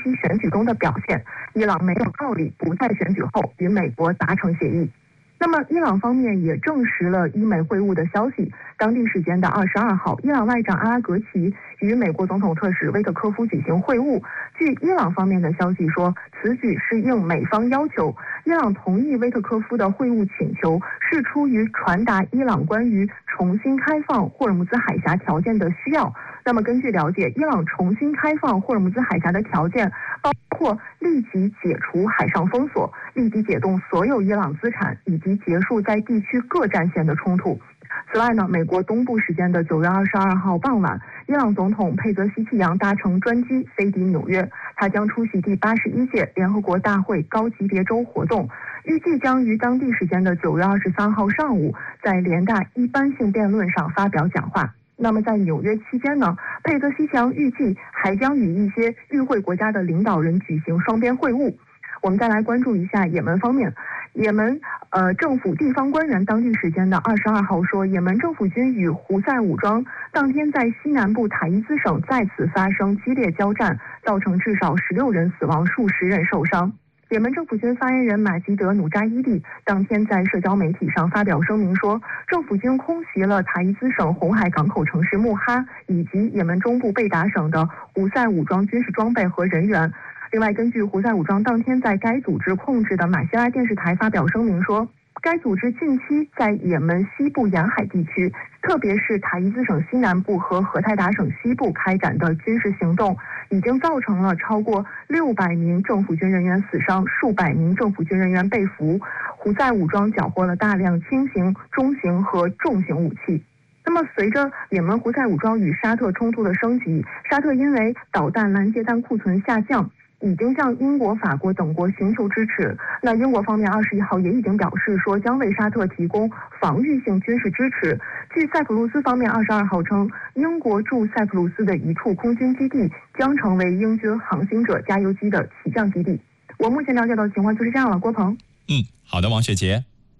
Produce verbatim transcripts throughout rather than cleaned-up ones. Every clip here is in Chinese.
期选举中的表现，伊朗没有道理不在选举后与美国达成协议。那么，伊朗方面也证实了伊美会晤的消息。当地时间的二十二号，伊朗外长阿拉格齐与美国总统特使威特科夫举行会晤。据伊朗方面的消息说，此举是应美方要求。伊朗同意威特科夫的会晤请求，是出于传达伊朗关于重新开放霍尔木兹海峡条件的需要。那么，根据了解，伊朗重新开放霍尔木兹海峡的条件包括立即解除海上封锁、立即解冻所有伊朗资产，以及结束在地区各战线的冲突。此外呢，美国东部时间的九月二十二号傍晚，伊朗总统佩泽希奇扬搭乘专机飞抵纽约，他将出席第八十一届联合国大会高级别周活动，预计将于当地时间的九月二十三号上午在联大一般性辩论上发表讲话。那么在纽约期间呢，佩泽希奇扬预计还将与一些与会国家的领导人举行双边会晤。我们再来关注一下也门方面。也门呃政府地方官员当地时间的二十二号说，也门政府军与胡塞武装当天在西南部塔伊兹省再次发生激烈交战，造成至少十六人死亡，数十人受伤。也门政府军发言人马吉德努扎伊利当天在社交媒体上发表声明说，政府军空袭了塔伊兹省红海港口城市穆哈以及也门中部贝达省的胡塞武装军事装备和人员。另外，根据胡塞武装当天在该组织控制的马希拉电视台发表声明说，该组织近期在也门西部沿海地区，特别是塔伊兹省西南部和荷台达省西部开展的军事行动，已经造成了超过六百名政府军人员死伤，数百名政府军人员被俘。胡塞武装缴获了大量轻型、中型和重型武器。那么，随着也门胡塞武装与沙特冲突的升级，沙特因为导弹拦截弹库存下降，已经向英国、法国等国寻求支持。那英国方面二十一号也已经表示说，将为沙特提供防御性军事支持。据塞浦路斯方面二十二号称，英国驻塞浦路斯的一处空军基地将成为英军航行者加油机的起降基地。我目前了解到的情况就是这样了，郭鹏。 嗯，好的，王雪杰。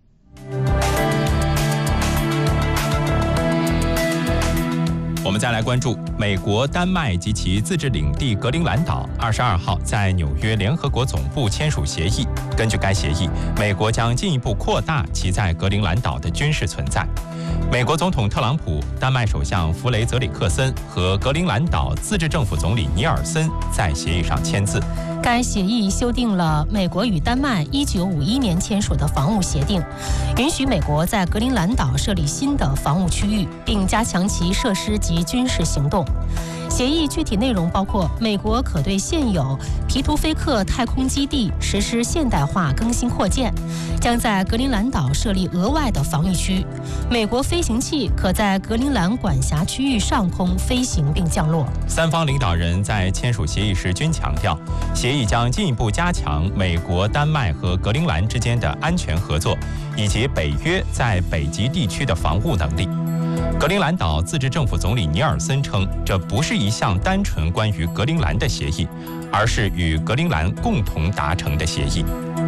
我们再来关注美国、丹麦及其自治领地格陵兰岛二十二号在纽约联合国总部签署协议。根据该协议，美国将进一步扩大其在格陵兰岛的军事存在。美国总统特朗普、丹麦首相弗雷泽里克森和格陵兰岛自治政府总理尼尔森在协议上签字。 该协议修订了美国与丹麦一九五一年签署的防务协定，允许美国在格陵兰岛设立新的防务区域，并加强其设施及军事行动。协议具体内容包括，美国可对现有皮图菲克太空基地实施现代化更新扩建，将在格陵兰岛设立额外的防御区，美国飞行器可在格陵兰管辖区域上空飞行并降落。 三方领导人在签署协议时均强调，协议将进一步加强美国、丹麦和格陵兰之间的安全合作，以及北约在北极地区的防务能力。格陵兰岛自治政府总理尼尔森称，这不是一项单纯关于格陵兰的协议，而是与格陵兰共同达成的协议。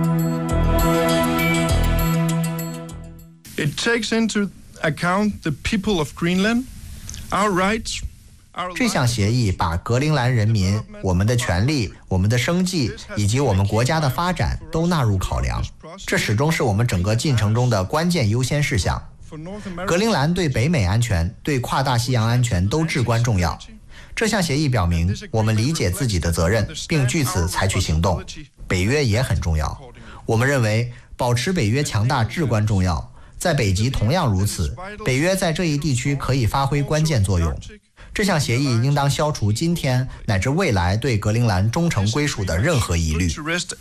It takes into account the people of Greenland, our rights. 这项协议把格陵兰人民、我们的权利、我们的生计以及我们国家的发展都纳入考量，这始终是我们整个进程中的关键优先事项。格陵兰对北美安全、对跨大西洋安全都至关重要。这项协议表明，我们理解自己的责任，并据此采取行动。北约也很重要，我们认为保持北约强大至关重要。在北极同样如此，北约在这一地区可以发挥关键作用。这项协议应当消除今天乃至未来对格陵兰忠诚归属的任何疑虑。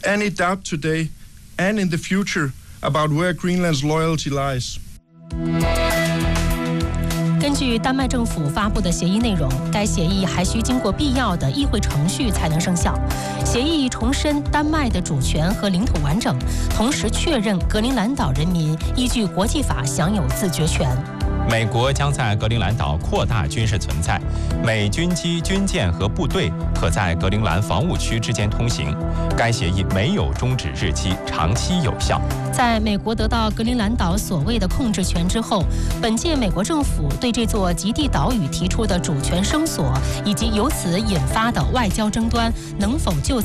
根据丹麦政府发布的协议内容，该协议还需经过必要的议会程序才能生效。协议重申丹麦的主权和领土完整，同时确认格陵兰岛人民依据国际法享有自决权。 美国将在格陵兰岛扩大军事存在，美军机、军舰和部队可在格陵兰防务区之间通行。该协议没有终止日期，长期有效。 在美国得到格陵兰岛所谓的控制权之后，本届美国政府对这座极地岛屿提出的主权声索，以及由此引发的外交争端，能否就